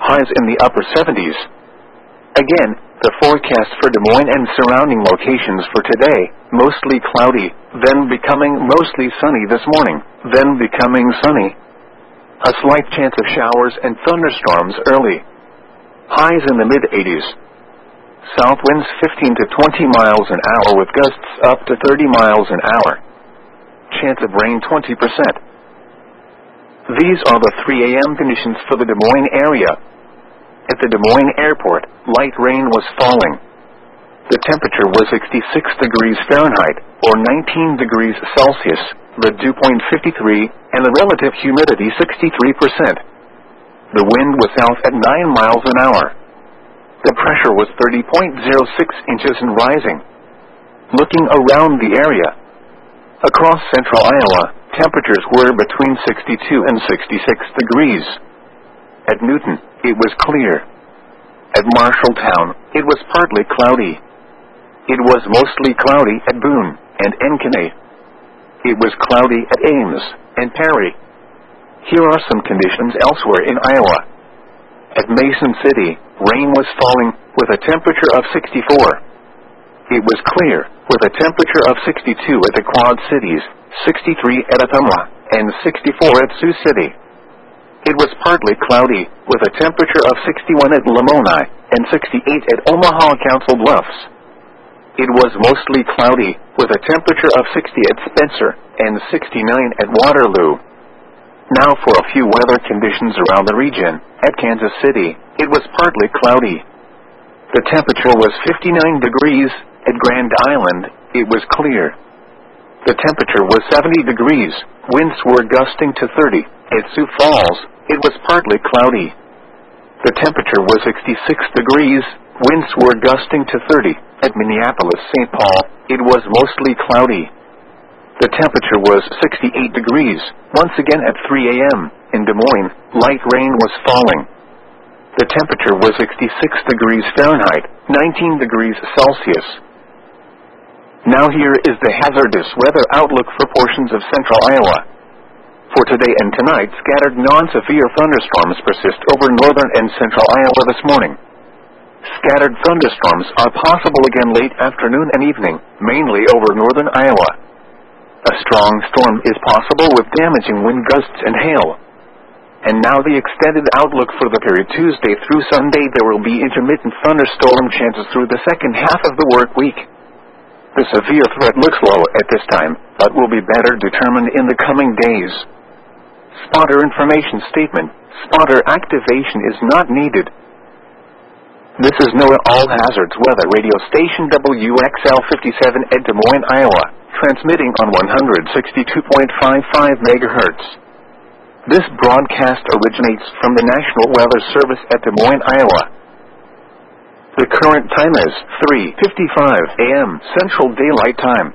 highs in the upper 70s. Again, the forecast for Des Moines and surrounding locations for today, mostly cloudy, then becoming mostly sunny this morning, then becoming sunny. A slight chance of showers and thunderstorms early. Highs in the mid-80s. South winds 15 to 20 miles an hour with gusts up to 30 miles an hour. Chance of rain 20%. These are the 3 a.m. conditions for the Des Moines area. At the Des Moines airport, light rain was falling. The temperature was 66 degrees Fahrenheit, or 19 degrees Celsius, the dew point 53, and the relative humidity 63%. The wind was south at 9 miles an hour. The pressure was 30.06 inches and rising. Looking around the area, across central Iowa, temperatures were between 62 and 66 degrees. At Newton, it was clear. At Marshalltown, it was partly cloudy. It was mostly cloudy at Boone and Encanay. It was cloudy at Ames and Perry. Here are some conditions elsewhere in Iowa. At Mason City, rain was falling with a temperature of 64. It was clear with a temperature of 62 at the Quad Cities, 63 at Ottumwa, and 64 at Sioux City. It was partly cloudy with a temperature of 61 at Lamoni and 68 at Omaha Council Bluffs. It was mostly cloudy with a temperature of 60 at Spencer and 69 at Waterloo. Now for a few weather conditions around the region. At Kansas City, it was partly cloudy. The temperature was 59 degrees. At Grand Island, it was clear. The temperature was 70 degrees. Winds were gusting to 30. At Sioux Falls, it was partly cloudy. The temperature was 66 degrees. Winds were gusting to 30. At Minneapolis-St. Paul, it was mostly cloudy. The temperature was 68 degrees. Once again at 3 a.m. in Des Moines, light rain was falling. The temperature was 66 degrees Fahrenheit, 19 degrees Celsius. Now here is the hazardous weather outlook for portions of central Iowa. For today and tonight, scattered non-severe thunderstorms persist over northern and central Iowa this morning. Scattered thunderstorms are possible again late afternoon and evening, mainly over northern Iowa. A strong storm is possible with damaging wind gusts and hail. And now the extended outlook for the period Tuesday through Sunday. There will be intermittent thunderstorm chances through the second half of the work week. The severe threat looks low at this time, but will be better determined in the coming days. Spotter information statement. Spotter activation is not needed. This is NOAA All Hazards Weather Radio Station WXL 57 at Des Moines, Iowa, transmitting on 162.55 MHz. This broadcast originates from the National Weather Service at Des Moines, Iowa. The current time is 3:55 a.m. Central Daylight Time.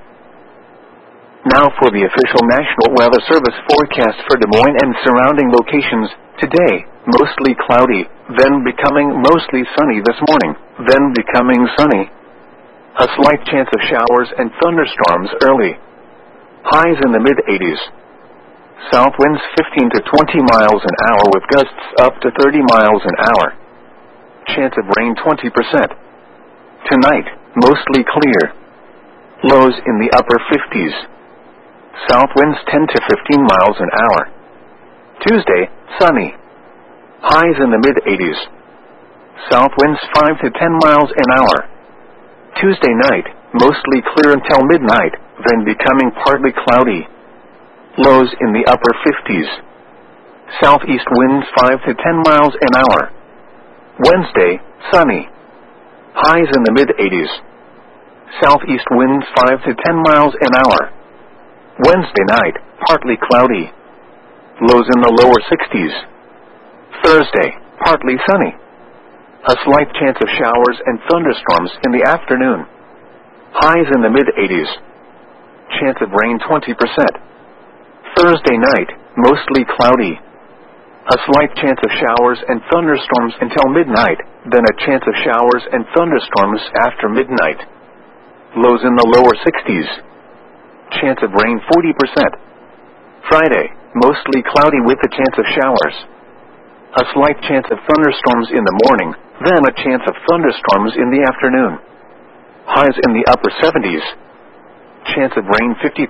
Now for the official National Weather Service forecast for Des Moines and surrounding locations. Today, mostly cloudy, then becoming mostly sunny this morning, then becoming sunny. A slight chance of showers and thunderstorms early. Highs in the mid-80s. South winds 15 to 20 miles an hour with gusts up to 30 miles an hour. Chance of rain 20%. Tonight, mostly clear. Lows in the upper 50s. South winds 10 to 15 miles an hour. Tuesday, sunny. Highs in the mid-80s. South winds 5 to 10 miles an hour. Tuesday night, mostly clear until midnight, then becoming partly cloudy. Lows in the upper 50s. Southeast winds 5 to 10 miles an hour. Wednesday, sunny. Highs in the mid-80s. Southeast winds 5 to 10 miles an hour. Wednesday night, partly cloudy. Lows in the lower 60s. Thursday, partly sunny. A slight chance of showers and thunderstorms in the afternoon. Highs in the mid-80s. Chance of rain 20%. Thursday night, mostly cloudy. A slight chance of showers and thunderstorms until midnight, then a chance of showers and thunderstorms after midnight. Lows in the lower 60s. Chance of rain 40%. Friday, mostly cloudy with a chance of showers. A slight chance of thunderstorms in the morning, then a chance of thunderstorms in the afternoon. Highs in the upper 70s. Chance of rain 50%.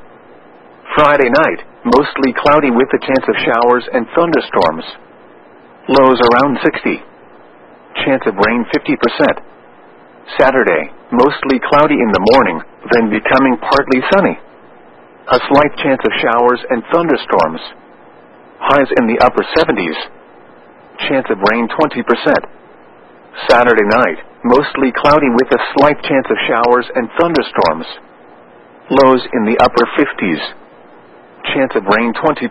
Friday night, mostly cloudy with a chance of showers and thunderstorms. Lows around 60. Chance of rain 50%. Saturday, mostly cloudy in the morning, then becoming partly sunny. A slight chance of showers and thunderstorms. Highs in the upper 70s. Chance of rain 20%. Saturday night, mostly cloudy with a slight chance of showers and thunderstorms. Lows in the upper 50s. Chance of rain 20%.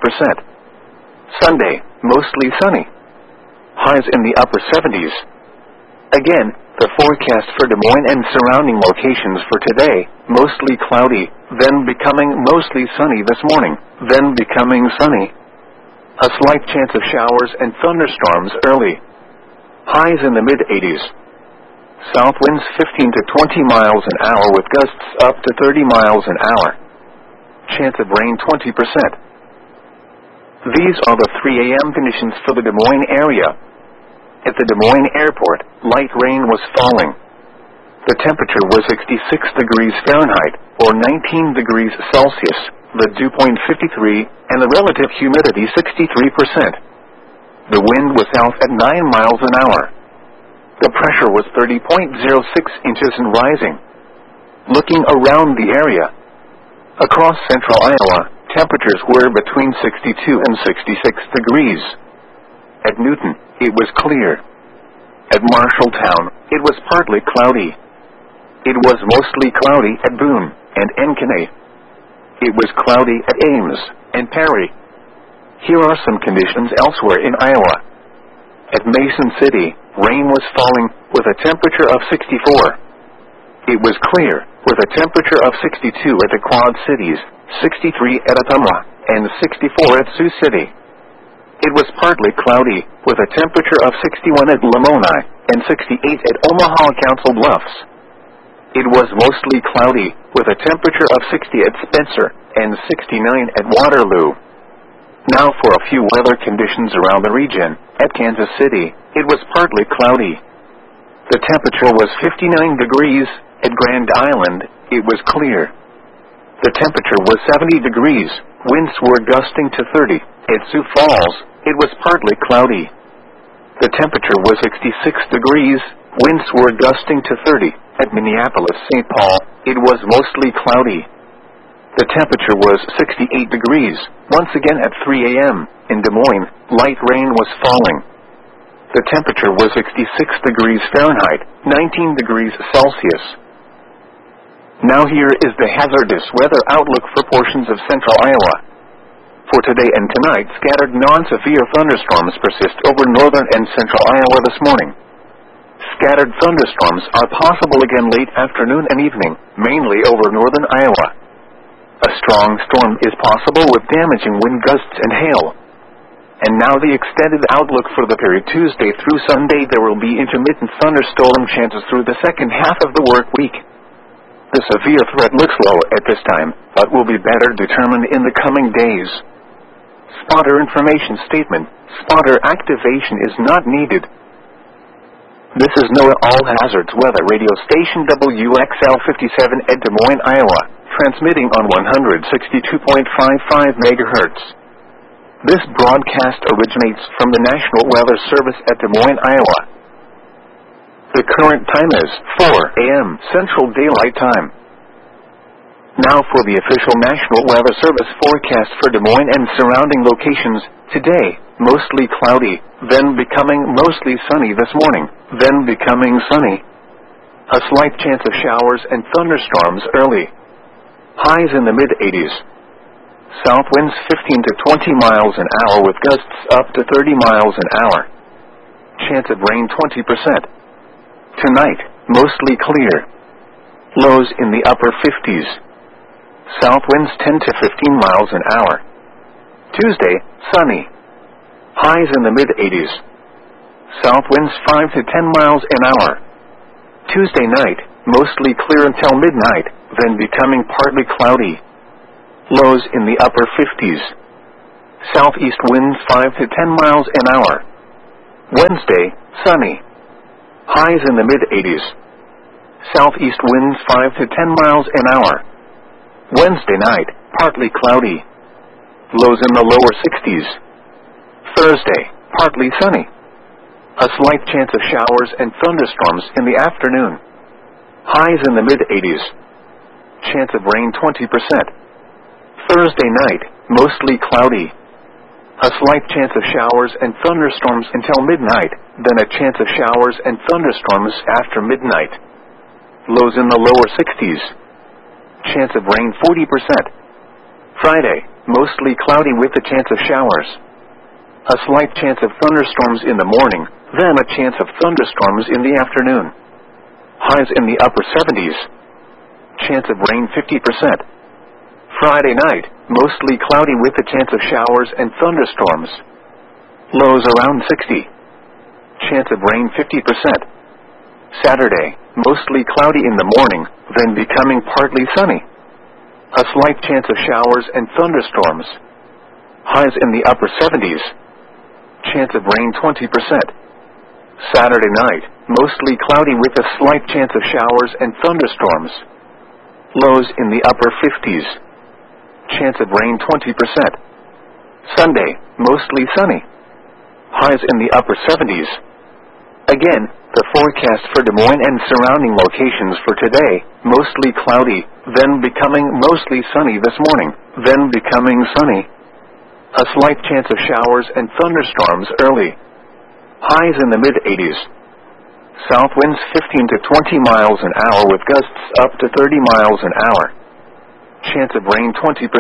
Sunday, mostly sunny. Highs in the upper 70s. Again, the forecast for Des Moines and surrounding locations for today, mostly cloudy, then becoming mostly sunny this morning, then becoming sunny. A slight chance of showers and thunderstorms early. Highs in the mid-80s. South winds 15 to 20 miles an hour with gusts up to 30 miles an hour. Chance of rain 20%. These are the 3 a.m. conditions for the Des Moines area. At the Des Moines airport, light rain was falling. The temperature was 66 degrees Fahrenheit, or 19 degrees Celsius, the dew point 53, and the relative humidity 63%. The wind was south at 9 miles an hour. The pressure was 30.06 inches and rising. Looking around the area, across central Iowa, temperatures were between 62 and 66 degrees. At Newton, it was clear. At Marshalltown, it was partly cloudy. It was mostly cloudy at Boone and Encanate. It was cloudy at Ames and Perry. Here are some conditions elsewhere in Iowa. At Mason City, rain was falling with a temperature of 64. It was clear with a temperature of 62 at the Quad Cities, 63 at Ottumwa, and 64 at Sioux City. It was partly cloudy, with a temperature of 61 at Lamoni, and 68 at Omaha Council Bluffs. It was mostly cloudy, with a temperature of 60 at Spencer, and 69 at Waterloo. Now for a few weather conditions around the region. At Kansas City, it was partly cloudy. The temperature was 59 degrees. At Grand Island, it was clear. The temperature was 70 degrees. Winds were gusting to 30. At Sioux Falls, it was partly cloudy. The temperature was 66 degrees. Winds were gusting to 30. At Minneapolis-St. Paul, it was mostly cloudy. The temperature was 68 degrees. Once again at 3 a.m. in Des Moines, light rain was falling. The temperature was 66 degrees Fahrenheit, 19 degrees Celsius. Now here is the hazardous weather outlook for portions of central Iowa. For today and tonight, scattered non-severe thunderstorms persist over northern and central Iowa this morning. Scattered thunderstorms are possible again late afternoon and evening, mainly over northern Iowa. A strong storm is possible with damaging wind gusts and hail. And now the extended outlook for the period Tuesday through Sunday. There will be intermittent thunderstorm chances through the second half of the work week. The severe threat looks low at this time, but will be better determined in the coming days. Spotter information statement. Spotter activation is not needed. This is NOAA All Hazards Weather Radio Station WXL 57 at Des Moines, Iowa, transmitting on 162.55 MHz. This broadcast originates from the National Weather Service at Des Moines, Iowa. The current time is 4 a.m. Central Daylight Time. Now for the official National Weather Service forecast for Des Moines and surrounding locations. Today, mostly cloudy, then becoming mostly sunny this morning, then becoming sunny. A slight chance of showers and thunderstorms early. Highs in the mid-80s. South winds 15 to 20 miles an hour with gusts up to 30 miles an hour. Chance of rain 20%. Tonight, mostly clear. Lows in the upper 50s. South winds 10 to 15 miles an hour. Tuesday, sunny. Highs in the mid-80s. South winds 5 to 10 miles an hour. Tuesday night, mostly clear until midnight, then becoming partly cloudy. Lows in the upper 50s. Southeast winds 5 to 10 miles an hour. Wednesday, sunny. Highs in the mid-80s. Southeast winds 5 to 10 miles an hour. Wednesday night, partly cloudy. Lows in the lower 60s. Thursday, partly sunny. A slight chance of showers and thunderstorms in the afternoon. Highs in the mid-80s. Chance of rain 20%. Thursday night, mostly cloudy. A slight chance of showers and thunderstorms until midnight, then a chance of showers and thunderstorms after midnight. Lows in the lower 60s. Chance of rain 40%. Friday, mostly cloudy with a chance of showers. A slight chance of thunderstorms in the morning, then a chance of thunderstorms in the afternoon. Highs in the upper 70s. Chance of rain 50%. Friday night, mostly cloudy with a chance of showers and thunderstorms. Lows around 60. Chance of rain 50%. Saturday, mostly cloudy in the morning, then becoming partly sunny. A slight chance of showers and thunderstorms. Highs in the upper 70s. Chance of rain 20%. Saturday night, mostly cloudy with a slight chance of showers and thunderstorms. Lows in the upper 50s. Chance of rain 20%. Sunday, mostly sunny. Highs in the upper 70s. Again, the forecast for Des Moines and surrounding locations for today, mostly cloudy, then becoming mostly sunny this morning, then becoming sunny. A slight chance of showers and thunderstorms early. Highs in the mid-80s. South winds 15 to 20 miles an hour with gusts up to 30 miles an hour. Chance of rain 20%.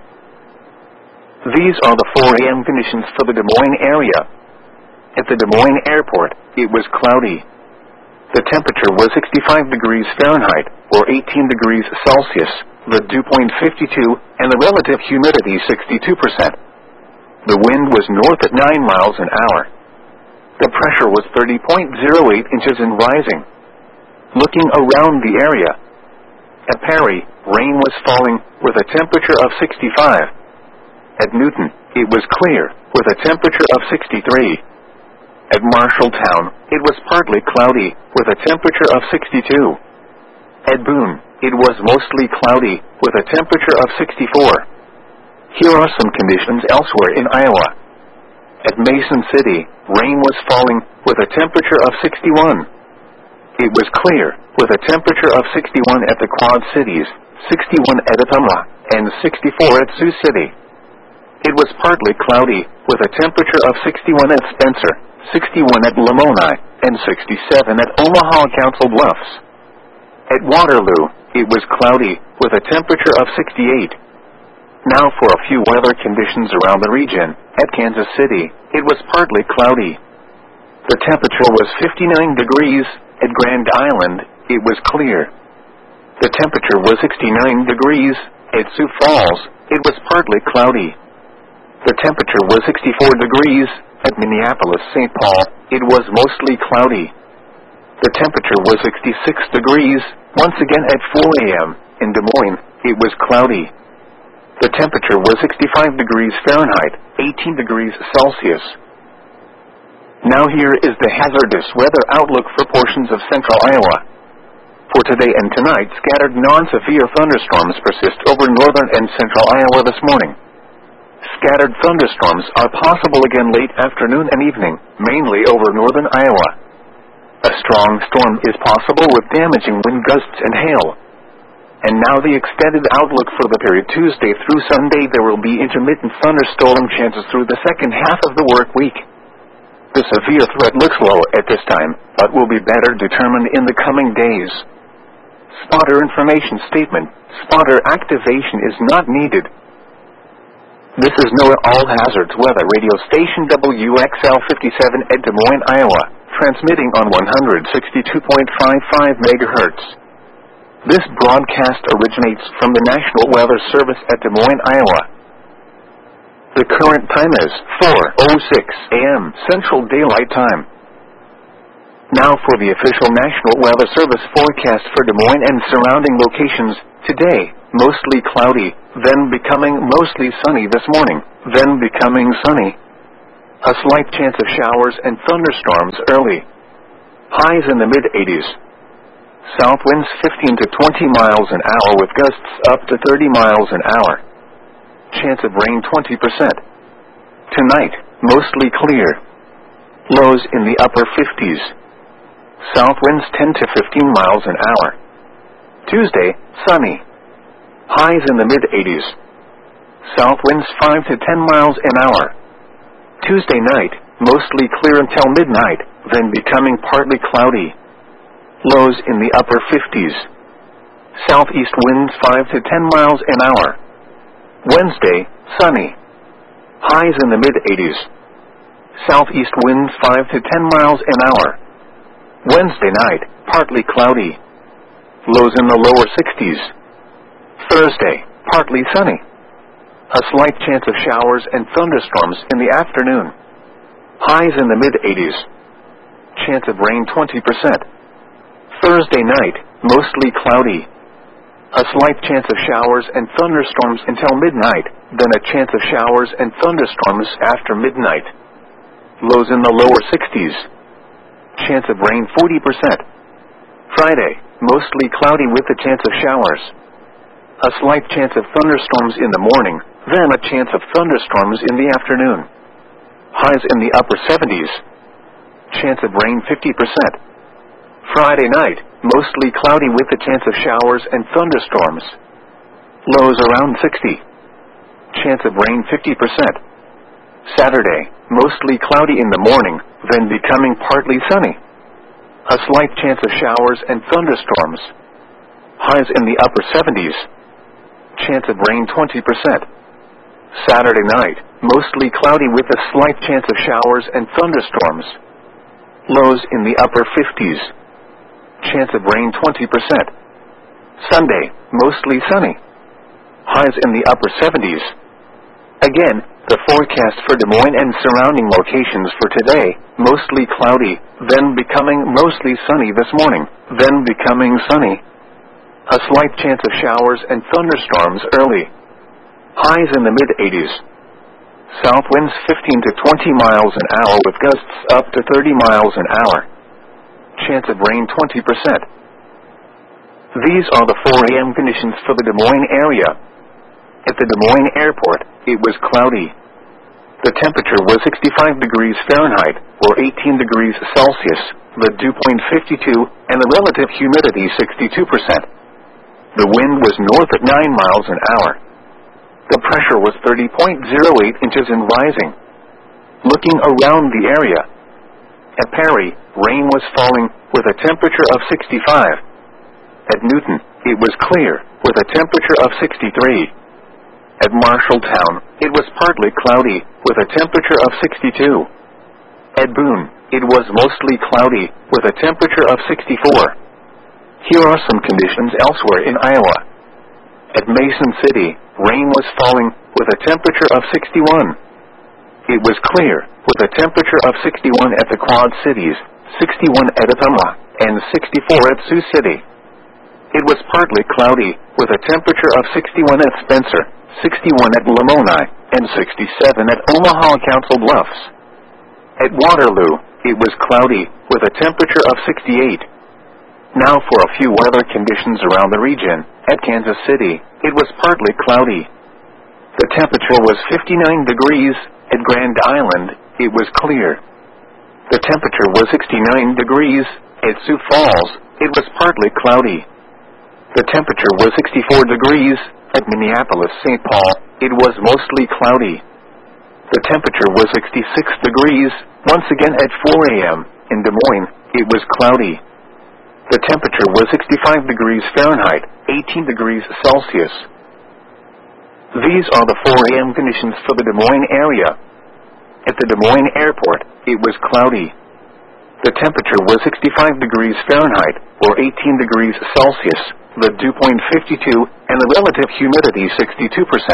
These are the 4 a.m. conditions for the Des Moines area. At the Des Moines airport, it was cloudy. The temperature was 65 degrees Fahrenheit, or 18 degrees Celsius, the dew point 52, and the relative humidity 62%. The wind was north at 9 miles an hour. The pressure was 30.08 inches and rising. Looking around the area, at Perry, rain was falling with a temperature of 65. At Newton, it was clear with a temperature of 63. At Marshalltown, it was partly cloudy with a temperature of 62. At Boone, it was mostly cloudy with a temperature of 64. Here are some conditions elsewhere in Iowa. At Mason City, rain was falling with a temperature of 61. It was clear with a temperature of 61 at the Quad Cities, 61 at Ottumwa, and 64 at Sioux City. It was partly cloudy with a temperature of 61 at Spencer, 61 at Lamoni, and 67 at Omaha Council Bluffs. At Waterloo, it was cloudy with a temperature of 68. Now for a few weather conditions around the region. At Kansas City, it was partly cloudy. The temperature was 59 degrees. At Grand Island, it was clear. The temperature was 69 degrees. At Sioux Falls, it was partly cloudy. The temperature was 64 degrees. At Minneapolis-St. Paul, it was mostly cloudy. The temperature was 66 degrees. Once again at 4 a.m. in Des Moines, it was cloudy. The temperature was 65 degrees Fahrenheit, 18 degrees Celsius. Now here is the hazardous weather outlook for portions of central Iowa. For today and tonight, scattered non-severe thunderstorms persist over northern and central Iowa this morning. Scattered thunderstorms are possible again late afternoon and evening, mainly over northern Iowa. A strong storm is possible with damaging wind gusts and hail. And now the extended outlook for the period Tuesday through Sunday. There will be intermittent thunderstorm chances through the second half of the work week. The severe threat looks low at this time, but will be better determined in the coming days. Spotter information statement. Spotter activation is not needed. This is NOAA All Hazards Weather Radio Station WXL 57 at Des Moines, Iowa, transmitting on 162.55 MHz. This broadcast originates from the National Weather Service at Des Moines, Iowa. The current time is 4:06 a.m. Central Daylight Time. Now for the official National Weather Service forecast for Des Moines and surrounding locations. Today, mostly cloudy, then becoming mostly sunny this morning, then becoming sunny. A slight chance of showers and thunderstorms early. Highs in the mid-80s. South winds 15 to 20 miles an hour with gusts up to 30 miles an hour. Chance of rain 20%. Tonight, mostly clear. Lows in the upper 50s. South winds 10 to 15 miles an hour. Tuesday, sunny. Highs in the mid-80s. South winds 5 to 10 miles an hour. Tuesday night, mostly clear until midnight, then becoming partly cloudy. Lows in the upper 50s. Southeast winds 5 to 10 miles an hour. Wednesday, sunny. Highs in the mid-80s. Southeast winds 5 to 10 miles an hour. Wednesday night, partly cloudy. Lows in the lower 60s. Thursday, partly sunny. A slight chance of showers and thunderstorms in the afternoon. Highs in the mid-80s. Chance of rain 20%. Thursday night, mostly cloudy. A slight chance of showers and thunderstorms until midnight, then a chance of showers and thunderstorms after midnight. Lows in the lower 60s. Chance of rain 40%. Friday, mostly cloudy with a chance of showers. A slight chance of thunderstorms in the morning, then a chance of thunderstorms in the afternoon. Highs in the upper 70s. Chance of rain 50%. Friday night, mostly cloudy with a chance of showers and thunderstorms. Lows around 60. Chance of rain 50%. Saturday, mostly cloudy in the morning, then becoming partly sunny. A slight chance of showers and thunderstorms. Highs in the upper 70s. Chance of rain 20%. Saturday night, mostly cloudy with a slight chance of showers and thunderstorms. Lows in the upper 50s. Chance of rain 20%. Sunday, mostly sunny. Highs in the upper 70s. Again, the forecast for Des Moines and surrounding locations for today, mostly cloudy, then becoming mostly sunny this morning, then becoming sunny. A slight chance of showers and thunderstorms early. Highs in the mid-80s. South winds 15 to 20 miles an hour with gusts up to 30 miles an hour. Chance of rain 20%. These are the 4 a.m. conditions for the Des Moines area. At the Des Moines airport, it was cloudy. The temperature was 65 degrees Fahrenheit, or 18 degrees Celsius, the dew point 52, and the relative humidity 62%. The wind was north at 9 miles an hour. The pressure was 30.08 inches and rising. Looking around the area. At Perry, rain was falling with a temperature of 65. At Newton, it was clear with a temperature of 63. At Marshalltown, it was partly cloudy with a temperature of 62. At Boone, it was mostly cloudy with a temperature of 64. Here are some conditions elsewhere in Iowa. At Mason City, rain was falling with a temperature of 61. It was clear with a temperature of 61 at the Quad Cities, 61 at Ottumwa, and 64 at Sioux City. It was partly cloudy with a temperature of 61 at Spencer, 61 at Lamoni, and 67 at Omaha Council Bluffs. At Waterloo, it was cloudy with a temperature of 68. Now for a few weather conditions around the region. At Kansas City, it was partly cloudy. The temperature was 59 degrees. At Grand Island, it was clear. The temperature was 69 degrees. At Sioux Falls, it was partly cloudy. The temperature was 64 degrees. At Minneapolis-St. Paul, it was mostly cloudy. The temperature was 66 degrees. Once again at 4 a.m. in Des Moines, it was cloudy. The temperature was 65 degrees Fahrenheit, 18 degrees Celsius. These are the 4 a.m. conditions for the Des Moines area. At the Des Moines airport, it was cloudy. The temperature was 65 degrees Fahrenheit, or 18 degrees Celsius, the dew point 52, and the relative humidity 62%.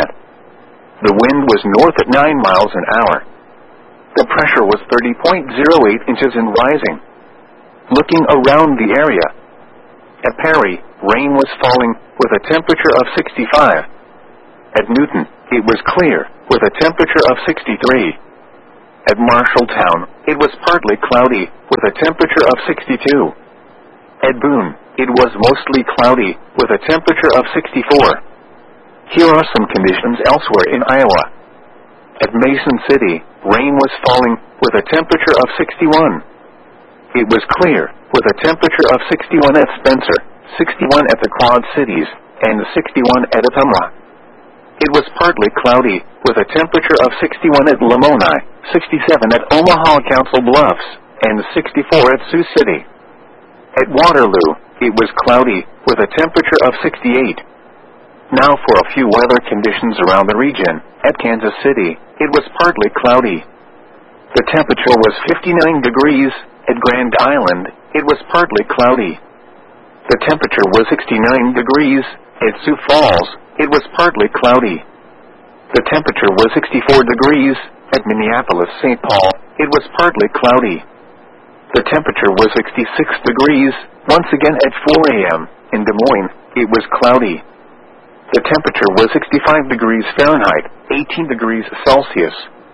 The wind was north at 9 miles an hour. The pressure was 30.08 inches and rising. Looking around the area. At Perry, rain was falling with a temperature of 65. At Newton, it was clear with a temperature of 63. At Marshalltown, it was partly cloudy, with a temperature of 62. At Boone, it was mostly cloudy, with a temperature of 64. Here are some conditions elsewhere in Iowa. At Mason City, rain was falling, with a temperature of 61. It was clear, with a temperature of 61 at Spencer, 61 at the Quad Cities, and 61 at Ottumwa. It was partly cloudy, with a temperature of 61 at Lamoni, 67 at Omaha Council Bluffs, and 64 at Sioux City. At Waterloo, it was cloudy, with a temperature of 68. Now for a few weather conditions around the region. At Kansas City, it was partly cloudy. The temperature was 59 degrees. At Grand Island, it was partly cloudy. The temperature was 69 degrees. At Sioux Falls, it was partly cloudy. The temperature was 64 degrees. At Minneapolis-St. Paul, it was partly cloudy. The temperature was 66 degrees. Once again at 4 a.m. in Des Moines, it was cloudy. The temperature was 65 degrees Fahrenheit, 18 degrees Celsius.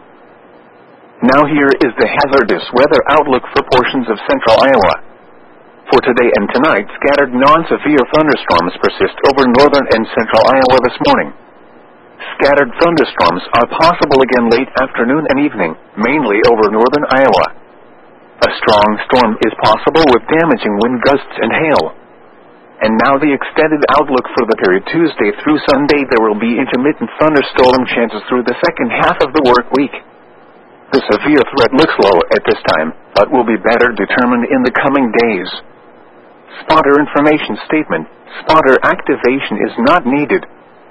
Now here is the hazardous weather outlook for portions of central Iowa. For today and tonight, scattered non-severe thunderstorms persist over northern and central Iowa this morning. Scattered thunderstorms are possible again late afternoon and evening, mainly over northern Iowa. A strong storm is possible with damaging wind gusts and hail. And now the extended outlook for the period Tuesday through Sunday. There will be intermittent thunderstorm chances through the second half of the work week. The severe threat looks low at this time, but will be better determined in the coming days. Spotter information statement. Spotter activation is not needed.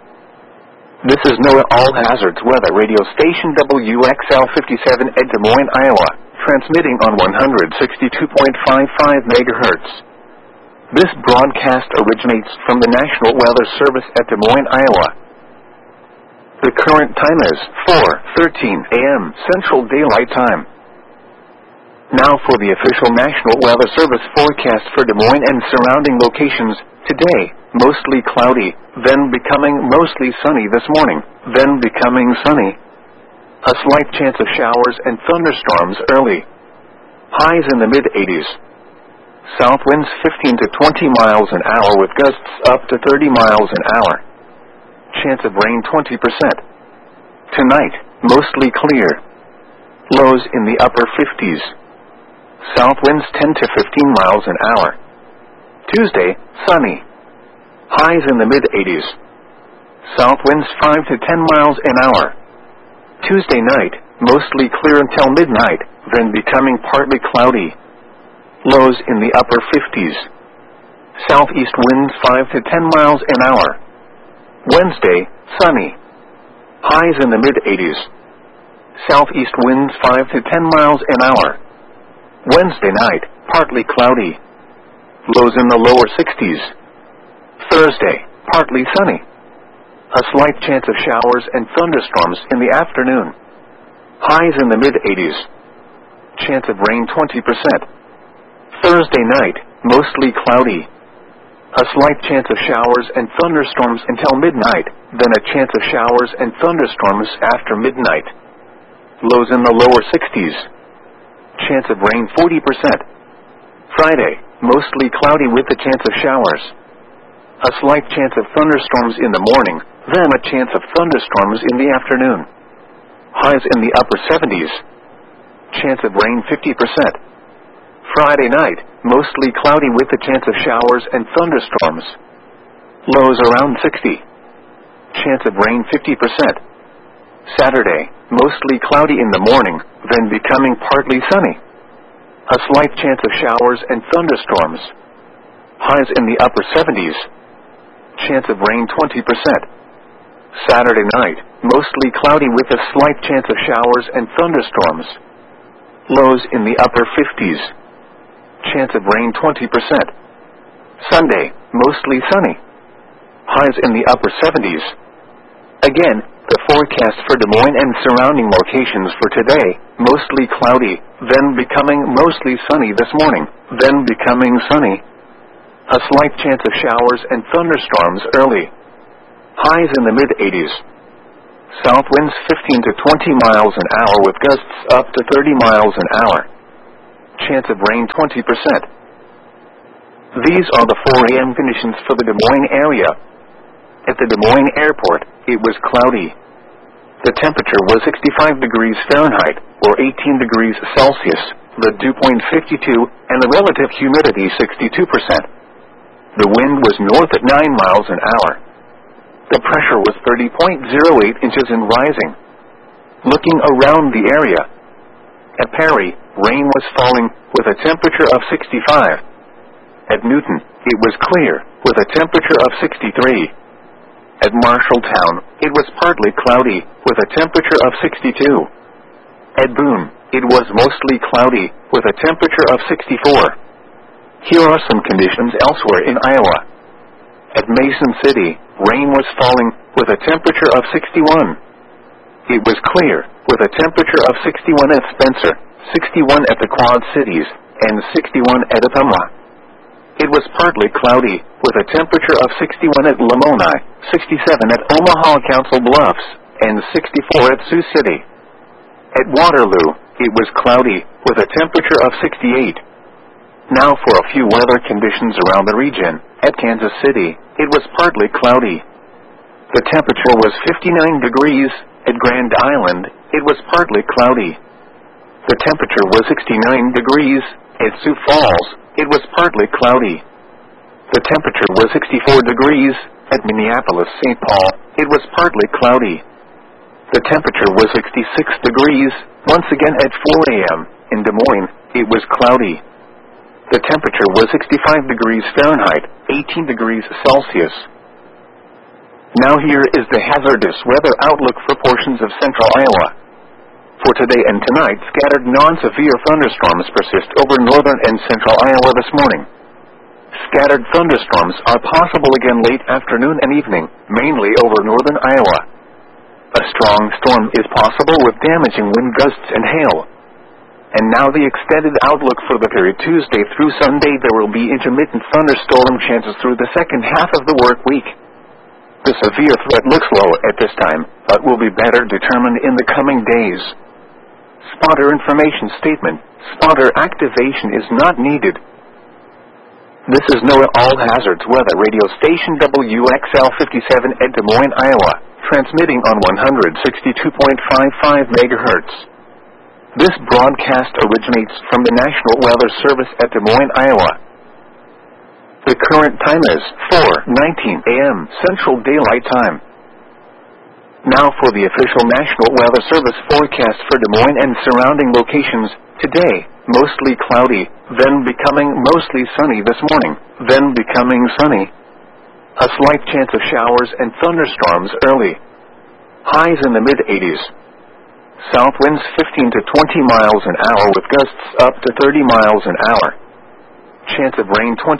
This is NOAA All Hazards Weather Radio Station WXL 57 at Des Moines, Iowa, transmitting on 162.55 MHz. This broadcast originates from the National Weather Service at Des Moines, Iowa. The current time is 4:13 a.m. Central Daylight Time. Now for the official National Weather Service forecast for Des Moines and surrounding locations. Today, mostly cloudy, then becoming mostly sunny this morning, then becoming sunny. A slight chance of showers and thunderstorms early. Highs in the mid-80s. South winds 15 to 20 miles an hour with gusts up to 30 miles an hour. Chance of rain 20%. Tonight, mostly clear. Lows in the upper 50s. South winds 10 to 15 miles an hour. Tuesday, sunny. Highs in the mid-80s. South winds 5 to 10 miles an hour. Tuesday night, mostly clear until midnight, then becoming partly cloudy. Lows in the upper 50s. Southeast winds 5 to 10 miles an hour. Wednesday, sunny. Highs in the mid-80s. Southeast winds 5 to 10 miles an hour. Wednesday night, partly cloudy. Lows in the lower 60s. Thursday, partly sunny. A slight chance of showers and thunderstorms in the afternoon. Highs in the mid-80s. Chance of rain 20%. Thursday night, mostly cloudy. A slight chance of showers and thunderstorms until midnight, then a chance of showers and thunderstorms after midnight. Lows in the lower 60s. Chance of rain 40%. Friday, mostly cloudy with a chance of showers. A slight chance of thunderstorms in the morning, then a chance of thunderstorms in the afternoon. Highs in the upper 70s. Chance of rain 50%. Friday night, mostly cloudy with a chance of showers and thunderstorms. Lows around 60. Chance of rain 50%. Saturday, mostly cloudy in the morning, then becoming partly sunny. A slight chance of showers and thunderstorms. Highs in the upper 70s. Chance of rain 20%. Saturday night, mostly cloudy with a slight chance of showers and thunderstorms. Lows in the upper 50s. Chance of rain 20%. Sunday, mostly sunny. Highs in the upper 70s. Again, the forecast for Des Moines and surrounding locations for today, mostly cloudy, then becoming mostly sunny this morning, then becoming sunny. A slight chance of showers and thunderstorms early. Highs in the mid-80s. South winds 15 to 20 miles an hour with gusts up to 30 miles an hour. Chance of rain 20%. These are the 4 a.m. conditions for the Des Moines area. At the Des Moines airport, it was cloudy. The temperature was 65 degrees Fahrenheit, or 18 degrees Celsius, the dew point 52, and the relative humidity 62%. The wind was north at 9 miles an hour. The pressure was 30.08 inches and rising. Looking around the area, at Perry, rain was falling with a temperature of 65. At Newton, it was clear with a temperature of 63. At Marshalltown, it was partly cloudy with a temperature of 62. At Boone, it was mostly cloudy with a temperature of 64. Here are some conditions elsewhere in Iowa. At Mason City, rain was falling with a temperature of 61. It was clear with a temperature of 61 at Spencer, 61 at the Quad Cities, and 61 at Ottumwa. It was partly cloudy with a temperature of 61 at Lamoni, 67 at Omaha Council Bluffs, and 64 at Sioux City. At Waterloo, it was cloudy with a temperature of 68. Now for a few weather conditions around the region. At Kansas City, it was partly cloudy. The temperature was 59 degrees. At Grand Island, it was partly cloudy. The temperature was 69 degrees. At Sioux Falls, it was partly cloudy. The temperature was 64 degrees. At Minneapolis-St. Paul, it was partly cloudy. The temperature was 66 degrees. Once again at 4 a.m. in Des Moines, it was cloudy. The temperature was 65 degrees Fahrenheit, 18 degrees Celsius. Now here is the hazardous weather outlook for portions of central Iowa. For today and tonight, scattered non-severe thunderstorms persist over northern and central Iowa this morning. Scattered thunderstorms are possible again late afternoon and evening, mainly over northern Iowa. A strong storm is possible with damaging wind gusts and hail. And now the extended outlook for the period Tuesday through Sunday. There will be intermittent thunderstorm chances through the second half of the work week. The severe threat looks low at this time, but will be better determined in the coming days. Spotter information statement. Spotter activation is not needed. This is NOAA All Hazards Weather Radio Station WXL 57 at Des Moines, Iowa, transmitting on 162.55 MHz. This broadcast originates from the National Weather Service at Des Moines, Iowa. The current time is 4:19 a.m. Central Daylight Time. Now for the official National Weather Service forecast for Des Moines and surrounding locations. Today, mostly cloudy, then becoming mostly sunny this morning, then becoming sunny. A slight chance of showers and thunderstorms early. Highs in the mid-80s. South winds 15 to 20 miles an hour with gusts up to 30 miles an hour. Chance of rain 20%.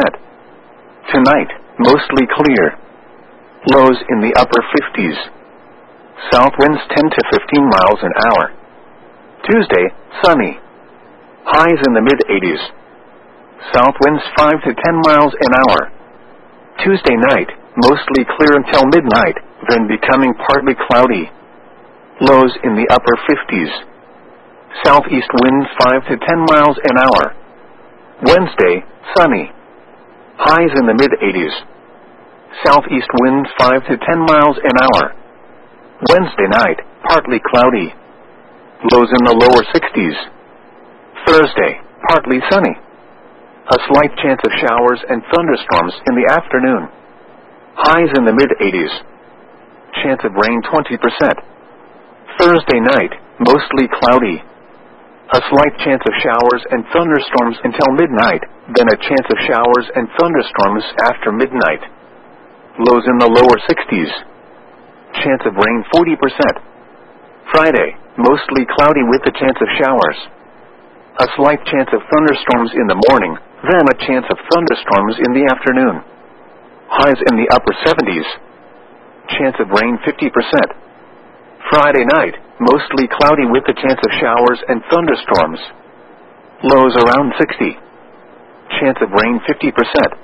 Tonight, mostly clear. Lows in the upper 50s. South winds 10 to 15 miles an hour. Tuesday, sunny. Highs in the mid-80s. South winds 5 to 10 miles an hour. Tuesday night, mostly clear until midnight, then becoming partly cloudy. Lows in the upper 50s. Southeast winds 5 to 10 miles an hour. Wednesday, sunny. Highs in the mid-80s. Southeast winds 5 to 10 miles an hour. Wednesday night, partly cloudy. Lows in the lower 60s. Thursday, partly sunny. A slight chance of showers and thunderstorms in the afternoon. Highs in the mid-80s. Chance of rain 20%. Thursday night, mostly cloudy. A slight chance of showers and thunderstorms until midnight, then a chance of showers and thunderstorms after midnight. Lows in the lower 60s. Chance of rain 40%. Friday, mostly cloudy with a chance of showers. A slight chance of thunderstorms in the morning, then a chance of thunderstorms in the afternoon. Highs in the upper 70s. Chance of rain 50%. Friday night, mostly cloudy with a chance of showers and thunderstorms. Lows around 60. Chance of rain 50%.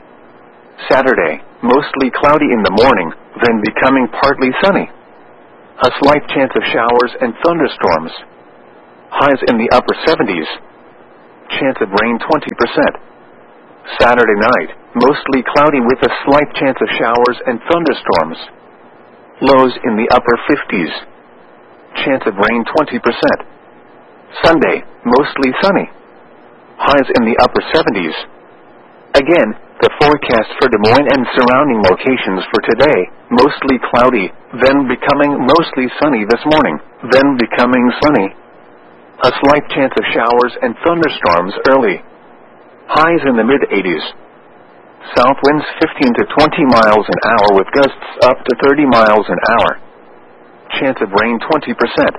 Saturday, mostly cloudy in the morning, then becoming partly sunny. A slight chance of showers and thunderstorms. Highs in the upper 70s. Chance of rain 20%. Saturday night, mostly cloudy with a slight chance of showers and thunderstorms. Lows in the upper 50s. Chance of rain 20%. Sunday, mostly sunny. Highs in the upper 70s. Again, the forecast for Des Moines and surrounding locations for today, mostly cloudy, then becoming mostly sunny this morning, then becoming sunny. A slight chance of showers and thunderstorms early. Highs in the mid-80s. South winds 15 to 20 miles an hour with gusts up to 30 miles an hour. Chance of rain 20%.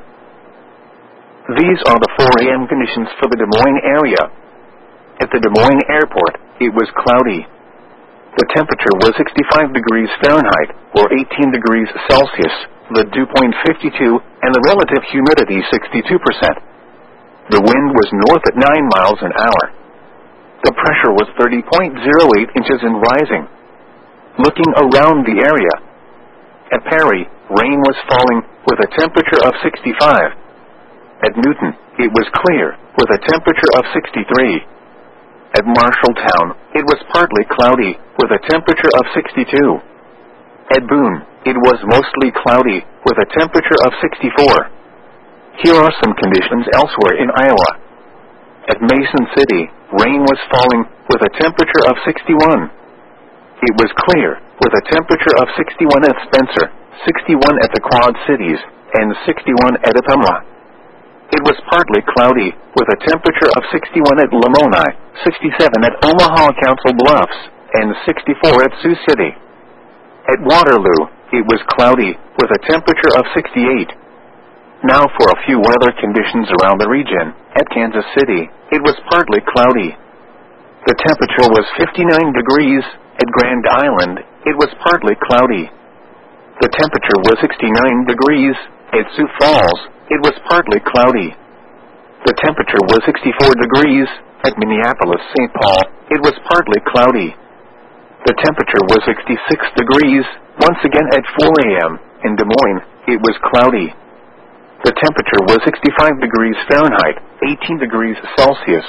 These are the 4 a.m. conditions for the Des Moines area. At the Des Moines airport, it was cloudy. The temperature was 65 degrees Fahrenheit, or 18 degrees Celsius, the dew point 52, and the relative humidity 62%. The wind was north at 9 miles an hour. The pressure was 30.08 inches and rising. Looking around the area. At Perry, rain was falling with a temperature of 65. At Newton, it was clear with a temperature of 63. At Marshalltown, it was partly cloudy with a temperature of 62. At Boone, it was mostly cloudy with a temperature of 64. Here are some conditions elsewhere in Iowa. At Mason City, rain was falling with a temperature of 61. It was clear with a temperature of 61 at Spencer, 61 at the Quad Cities, and 61 at Ottumwa. It was partly cloudy with a temperature of 61 at Lamoni, 67 at Omaha Council Bluffs, and 64 at Sioux City. At Waterloo, it was cloudy with a temperature of 68. Now for a few weather conditions around the region. At Kansas City, it was partly cloudy. The temperature was 59 degrees. At Grand Island, it was partly cloudy. The temperature was 69 degrees. At Sioux Falls, it was partly cloudy. The temperature was 64 degrees. At Minneapolis, St. Paul, it was partly cloudy. The temperature was 66 degrees. Once again at 4 a.m. in Des Moines, it was cloudy. The temperature was 65 degrees Fahrenheit, 18 degrees Celsius.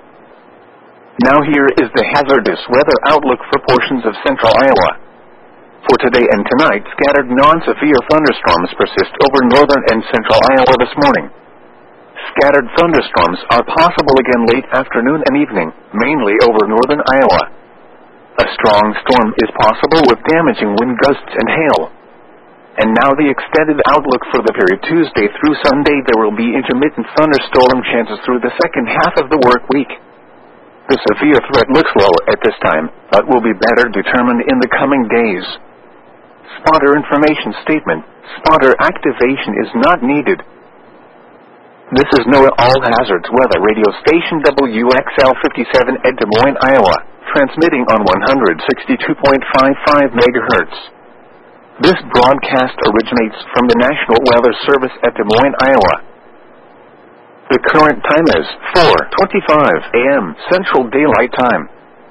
Now here is the hazardous weather outlook for portions of central Iowa. For today and tonight, scattered non-severe thunderstorms persist over northern and central Iowa this morning. Scattered thunderstorms are possible again late afternoon and evening, mainly over northern Iowa. A strong storm is possible with damaging wind gusts and hail. And now the extended outlook for the period Tuesday through Sunday. There will be intermittent thunderstorm chances through the second half of the work week. The severe threat looks low at this time, but will be better determined in the coming days. Spotter information statement. Spotter activation is not needed. This is NOAA All Hazards Weather Radio Station WXL 57 at Des Moines, Iowa, transmitting on 162.55 MHz. This broadcast originates from the National Weather Service at Des Moines, Iowa. The current time is 4:25 a.m. Central Daylight Time.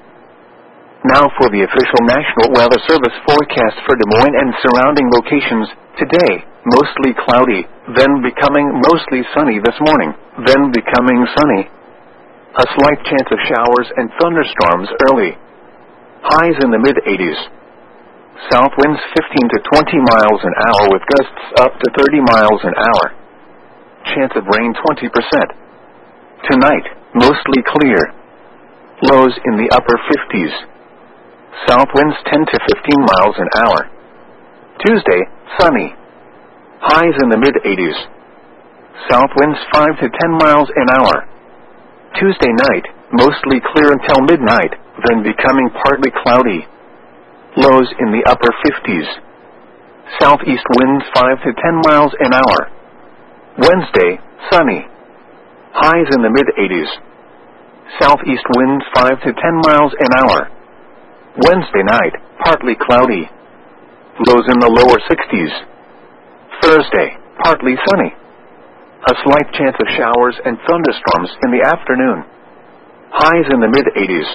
Now for the official National Weather Service forecast for Des Moines and surrounding locations. Today, mostly cloudy, then becoming mostly sunny this morning, then becoming sunny. A slight chance of showers and thunderstorms early. Highs in the mid-80s. South winds 15 to 20 miles an hour with gusts up to 30 miles an hour. Chance of rain 20%. Tonight, mostly clear. Lows in the upper 50s. South winds 10 to 15 miles an hour. Tuesday, sunny. Highs in the mid-80s. South winds 5 to 10 miles an hour. Tuesday night, mostly clear until midnight, then becoming partly cloudy. Lows in the upper 50s. Southeast winds 5 to 10 miles an hour. Wednesday, sunny. Highs in the mid-80s. Southeast winds 5 to 10 miles an hour. Wednesday night, partly cloudy. Lows in the lower 60s. Thursday, partly sunny. A slight chance of showers and thunderstorms in the afternoon. Highs in the mid-80s.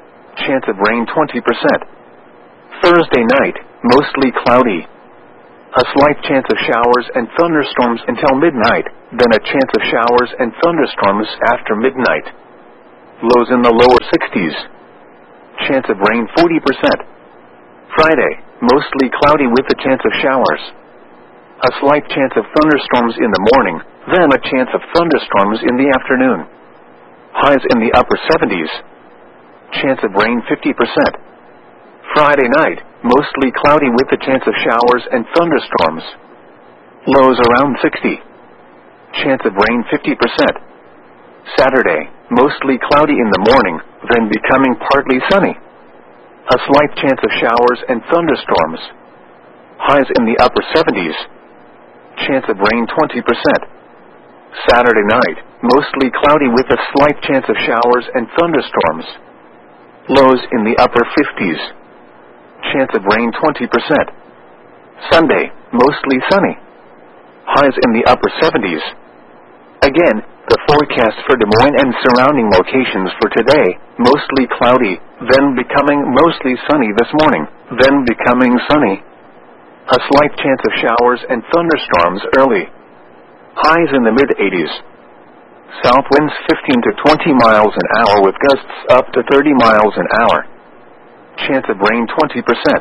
Chance of rain 20%. Thursday night, mostly cloudy. A slight chance of showers and thunderstorms until midnight, then a chance of showers and thunderstorms after midnight. Lows in the lower 60s. Chance of rain 40%. Friday, mostly cloudy with a chance of showers. A slight chance of thunderstorms in the morning, then a chance of thunderstorms in the afternoon. Highs in the upper 70s. Chance of rain 50%. Friday night, mostly cloudy with a chance of showers and thunderstorms. Lows around 60. Chance of rain 50%. Saturday, mostly cloudy in the morning, then becoming partly sunny. A slight chance of showers and thunderstorms. Highs in the upper 70s. Chance of rain 20%. Saturday night, mostly cloudy with a slight chance of showers and thunderstorms. Lows in the upper 50s. Chance of rain 20%. Sunday, mostly sunny. Highs in the upper 70s. Again, the forecast for Des Moines and surrounding locations for today, mostly cloudy, then becoming mostly sunny this morning, then becoming sunny. A slight chance of showers and thunderstorms early. Highs in the mid-80s. South winds 15 to 20 miles an hour with gusts up to 30 miles an hour. Chance of rain 20%.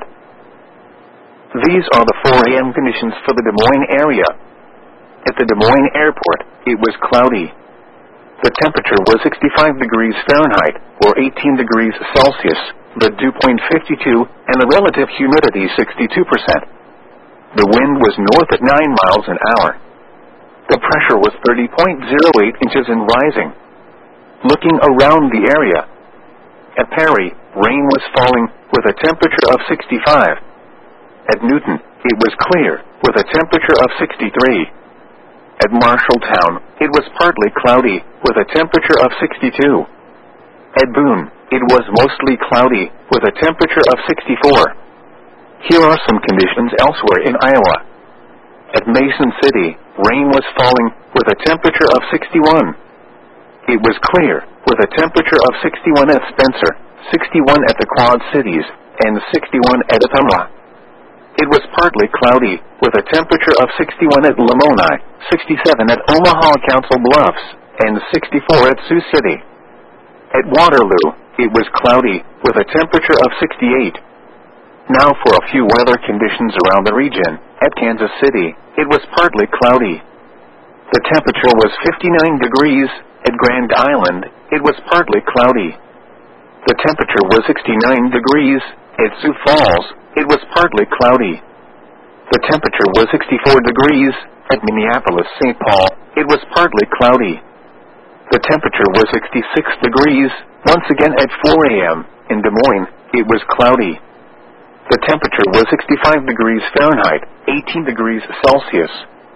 These are the 4 a.m. conditions for the Des Moines area. At the Des Moines airport, it was cloudy. The temperature was 65 degrees Fahrenheit, or 18 degrees Celsius, the dew point 52, and the relative humidity 62%. The wind was north at 9 miles an hour. The pressure was 30.08 inches and rising. Looking around the area, at Perry, rain was falling with a temperature of 65. At Newton, it was clear with a temperature of 63. At Marshalltown, it was partly cloudy with a temperature of 62. At Boone, it was mostly cloudy with a temperature of 64. Here are some conditions elsewhere in Iowa. At Mason City, rain was falling with a temperature of 61. It was clear with a temperature of 61 at Spencer, 61 at the Quad Cities, and 61 at Ottumwa. It was partly cloudy with a temperature of 61 at Lamoni, 67 at Omaha Council Bluffs, and 64 at Sioux City. At Waterloo, it was cloudy with a temperature of 68. Now for a few weather conditions around the region. At Kansas City, it was partly cloudy. The temperature was 59 degrees. At Grand Island, it was partly cloudy. The temperature was 69 degrees. At Sioux Falls, it was partly cloudy. The temperature was 64 degrees. At Minneapolis-St. Paul, it was partly cloudy. The temperature was 66 degrees. Once again at 4 a.m. in Des Moines, it was cloudy. The temperature was 65 degrees Fahrenheit, 18 degrees Celsius.